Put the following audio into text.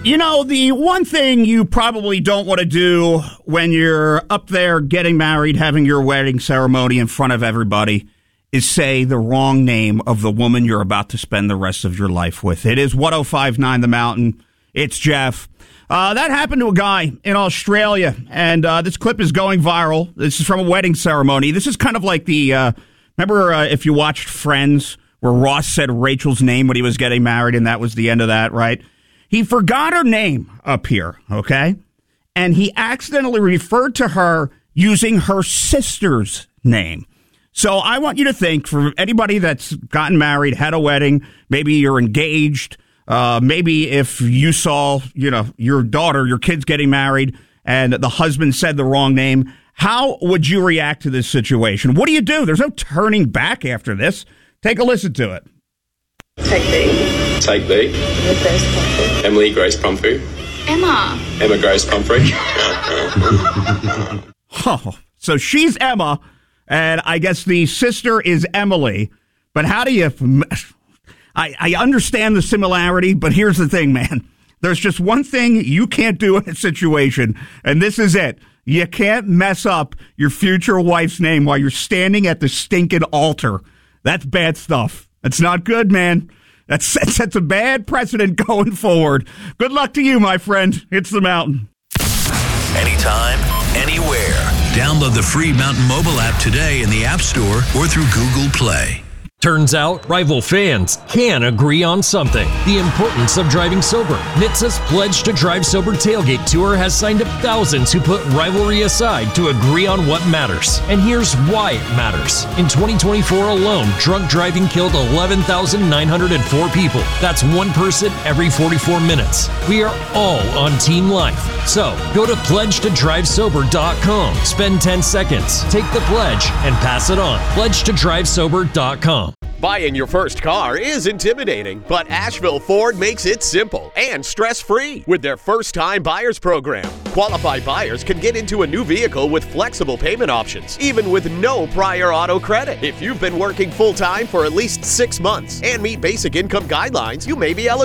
You know, the one thing you probably don't want to do when you're up there getting married, having your wedding ceremony in front of everybody, is say the wrong name of the woman you're about to spend the rest of your life with. It is 105.9 The Mountain. It's Jeff. That happened to a guy in Australia, and this clip is going viral. This is from a wedding ceremony. This is kind of like the, remember if you watched Friends, where Ross said Rachel's name when he was getting married, and that was the end of that, right? He forgot her name up here, okay? And he accidentally referred to her using her sister's name. So I want you to think, for anybody that's gotten married, had a wedding, maybe you're engaged, maybe if you saw, your daughter, your kid's getting married, and the husband said the wrong name, how would you react to this situation? What do you do? There's no turning back after this. Take a listen to it. Take B. Take B. Emily Grace Pumphrey. Emma Grace Pumphrey. Oh, so she's Emma, and I guess the sister is Emily. But how do you... I understand the similarity, but here's the thing, man. There's just one thing you can't do in a situation, and this is it. You can't mess up your future wife's name while you're standing at the stinking altar. That's bad stuff. That's not good, man. That sets a bad precedent going forward. Good luck to you, my friend. It's The Mountain. Anytime, anywhere. Download the free Mountain mobile app today in the App Store or through Google Play. Turns out, rival fans can agree on something. The importance of driving sober. NHTSA's Pledge to Drive Sober Tailgate Tour has signed up thousands who put rivalry aside to agree on what matters. And here's why it matters. In 2024 alone, drunk driving killed 11,904 people. That's one person every 44 minutes. We are all on Team Life. So, go to pledgetodrivesober.com. Spend 10 seconds, take the pledge, and pass it on. pledgetodrivesober.com. Buying your first car is intimidating, but Asheville Ford makes it simple and stress-free with their first-time buyers program. Qualified buyers can get into a new vehicle with flexible payment options, even with no prior auto credit. If you've been working full-time for at least 6 months and meet basic income guidelines, you may be eligible